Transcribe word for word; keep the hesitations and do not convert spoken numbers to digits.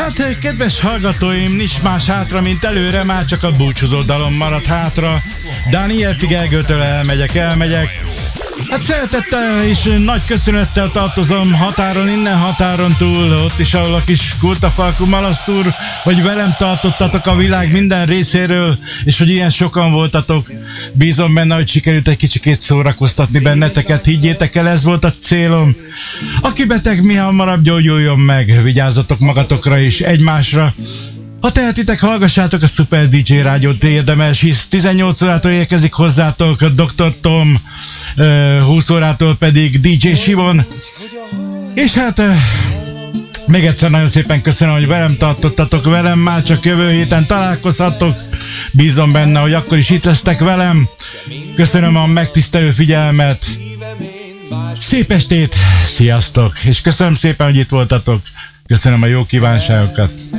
Hát, kedves hallgatóim, nincs más hátra, mint előre, már csak a búcsúzó dalom maradt hátra. Dániel Figelgőtől elmegyek, elmegyek. Hát szeretettel és nagy köszönettel tartozom határon, innen határon túl, ott is, ahol a kis kurtafalkú malasztúr, hogy velem tartottatok a világ minden részéről, és hogy ilyen sokan voltatok. Bízom benne, hogy sikerült egy kicsikét szórakoztatni benneteket, higgyétek el, ez volt a célom. Aki beteg, mi hamarabb gyógyuljon meg, vigyázzatok magatokra és egymásra. Ha tehetitek, hallgassátok a Super dé dzsé Rádiót, érdemes, hisz tizennyolc órától érkezik hozzátok doktor Tom, húsz órától pedig dé dzsé Simon. És hát még egyszer nagyon szépen köszönöm, hogy velem tartottatok, velem már csak jövő héten találkozhattok. Bízom benne, hogy akkor is itt lesztek velem. Köszönöm a megtisztelő figyelmet. Szép estét, sziasztok! És köszönöm szépen, hogy itt voltatok. Köszönöm a jó kívánságokat.